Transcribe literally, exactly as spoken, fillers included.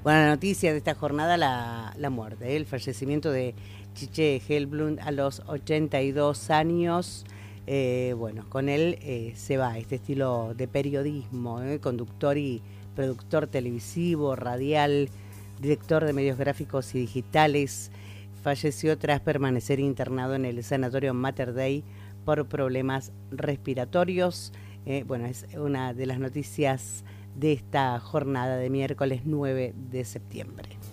Bueno, la noticia de esta jornada, la, la muerte, ¿eh? El fallecimiento de Chiche Helblum a los ochenta y dos años. Eh, bueno, con él eh, se va este estilo de periodismo, ¿eh? Conductor y productor televisivo, radial, director de medios gráficos y digitales. Falleció tras permanecer internado en el sanatorio Mater Dei por problemas respiratorios. Eh, bueno, es una de las noticias de esta jornada de miércoles nueve de septiembre.